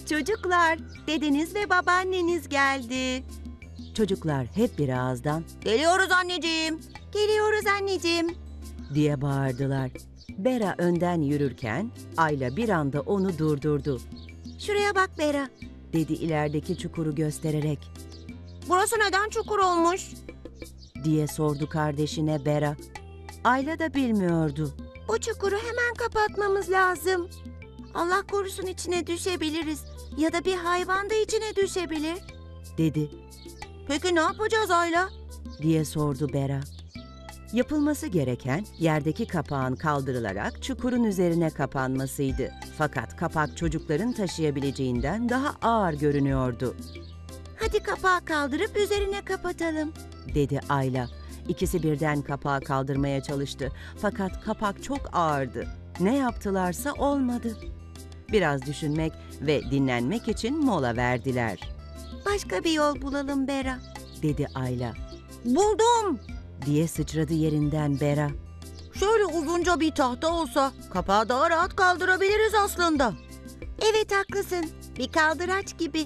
Çocuklar, dedeniz ve babaanneniz geldi. Çocuklar hep bir ağızdan Geliyoruz anneciğim. "Geliyoruz anneciğim" diye bağırdılar. Bera önden yürürken Ayla bir anda onu durdurdu. "Şuraya bak Bera," dedi ilerideki çukuru göstererek. Burası neden çukur olmuş? Diye sordu kardeşine Bera. Ayla da bilmiyordu. "Bu çukuru hemen kapatmamız lazım. Allah korusun içine düşebiliriz ya da bir hayvan da içine düşebilir," dedi. Peki ne yapacağız Ayla? Diye sordu Bera. Yapılması gereken yerdeki kapağın kaldırılarak çukurun üzerine kapanmasıydı. Fakat kapak çocukların taşıyabileceğinden daha ağır görünüyordu. "Hadi kapağı kaldırıp üzerine kapatalım," dedi Ayla. İkisi birden kapağı kaldırmaya çalıştı. Fakat kapak çok ağırdı. Ne yaptılarsa olmadı. Biraz düşünmek ve dinlenmek için mola verdiler. "Başka bir yol bulalım Bera," dedi Ayla. Buldum. Diye sıçradı yerinden Bera. Şöyle uzunca bir tahta olsa kapağı daha rahat kaldırabiliriz aslında. "Evet haklısın. Bir kaldıraç gibi."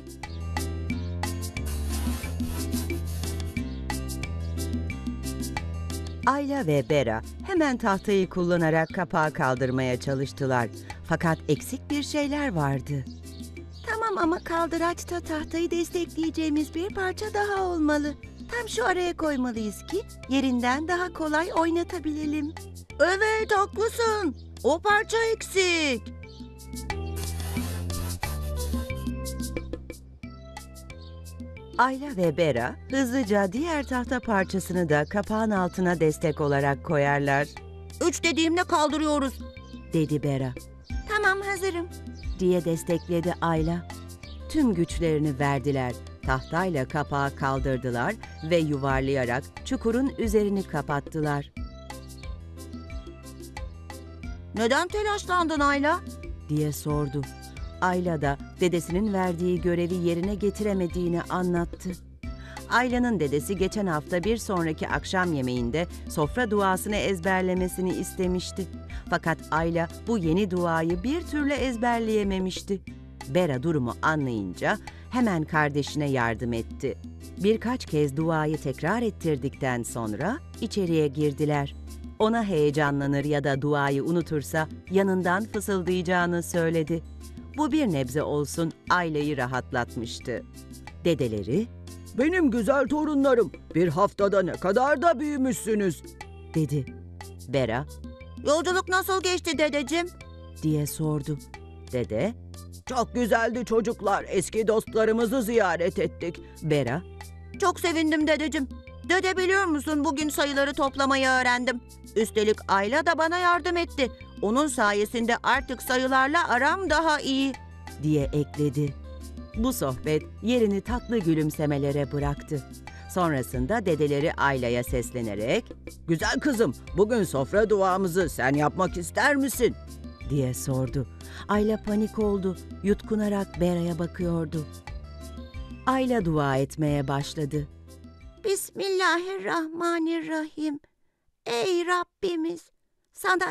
Ayla ve Bera hemen tahtayı kullanarak kapağı kaldırmaya çalıştılar. Fakat eksik bir şeyler vardı. "Tamam ama kaldıraçta tahtayı destekleyeceğimiz bir parça daha olmalı. Tam şu araya koymalıyız ki yerinden daha kolay oynatabilelim." Evet haklısın. O parça eksik. Ayla ve Bera hızlıca diğer tahta parçasını da kapağın altına destek olarak koyarlar. 3 dediğimle kaldırıyoruz. Dedi Bera. "Tamam hazırım," diye destekledi Ayla. Tüm güçlerini verdiler. Tahtayla kapağı kaldırdılar ve yuvarlayarak çukurun üzerini kapattılar. Neden telaşlandın Ayla? Diye sordu. Ayla da dedesinin verdiği görevi yerine getiremediğini anlattı. Ayla'nın dedesi geçen hafta bir sonraki akşam yemeğinde sofra duasını ezberlemesini istemişti. Fakat Ayla bu yeni duayı bir türlü ezberleyememişti. Bera durumu anlayınca hemen kardeşine yardım etti. Birkaç kez duayı tekrar ettirdikten sonra içeriye girdiler. Ona heyecanlanır ya da duayı unutursa yanından fısıldayacağını söyledi. Bu bir nebze olsun Ayla'yı rahatlatmıştı. Dedeleri, "Benim güzel torunlarım, bir haftada ne kadar da büyümüşsünüz," dedi. Bera, Yolculuk nasıl geçti dedeciğim? diye sordu. Dede, "Çok güzeldi çocuklar, eski dostlarımızı ziyaret ettik." Bera, Çok sevindim dedeciğim. Dede biliyor musun bugün sayıları toplamayı öğrendim. Üstelik Ayla da bana yardım etti. Onun sayesinde artık sayılarla aram daha iyi. diye ekledi. Bu sohbet yerini tatlı gülümsemelere bıraktı. Sonrasında dedeleri Ayla'ya seslenerek, "Güzel kızım, bugün sofra duamızı sen yapmak ister misin?" diye sordu. Ayla panik oldu, yutkunarak Bera'ya bakıyordu. Ayla dua etmeye başladı. "Bismillahirrahmanirrahim. Ey Rabbimiz, sana